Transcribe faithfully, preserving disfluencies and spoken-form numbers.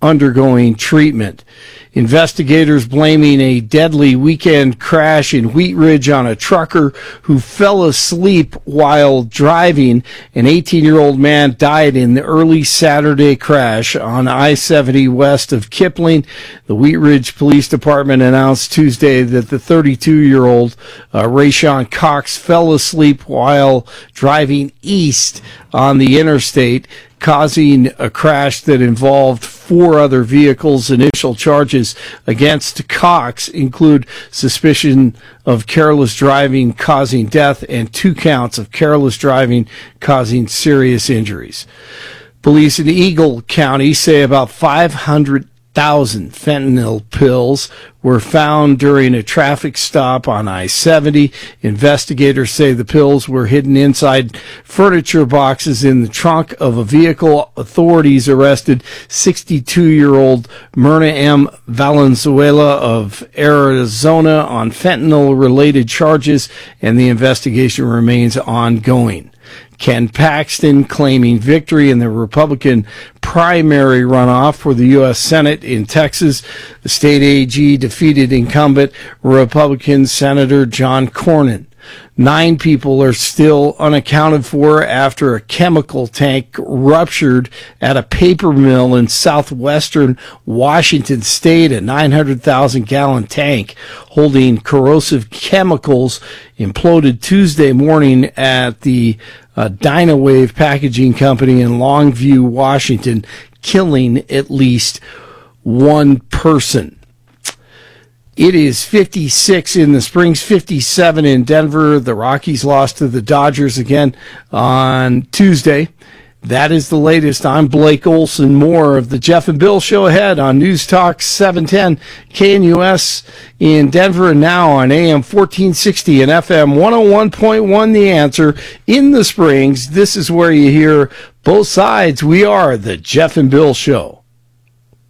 undergoing treatment. Investigators blaming a deadly weekend crash in Wheat Ridge on a trucker who fell asleep while driving. An eighteen-year-old man died in the early Saturday crash on I seventy west of Kipling. The Wheat Ridge Police Department announced Tuesday that the thirty-two-year-old uh, Rayshawn Cox fell asleep while driving east on the interstate, causing a crash that involved four other vehicles. Initial charges against Cox include suspicion of careless driving causing death and two counts of careless driving causing serious injuries. Police in Eagle County say about five hundred thousand fentanyl pills were found during a traffic stop on I seventy. Investigators say the pills were hidden inside furniture boxes in the trunk of a vehicle. Authorities arrested sixty-two-year-old Myrna M. Valenzuela of Arizona on fentanyl-related charges, and the investigation remains ongoing. Ken Paxton claiming victory in the Republican primary runoff for the U S Senate in Texas. The state A G defeated incumbent Republican Senator John Cornyn. Nine people are still unaccounted for after a chemical tank ruptured at a paper mill in southwestern Washington state. A nine hundred thousand gallon tank holding corrosive chemicals imploded Tuesday morning at the uh, Dynawave Packaging Company in Longview, Washington, killing at least one person. It is fifty-six in the Springs, fifty-seven in Denver. The Rockies lost to the Dodgers again on Tuesday. That is the latest. I'm Blake Olson. More of the Jeff and Bill Show ahead on News Talk seven ten K N U S in Denver, and now on A M fourteen sixty and F M one oh one point one The Answer in the Springs. This is where you hear both sides. We are the Jeff and Bill Show.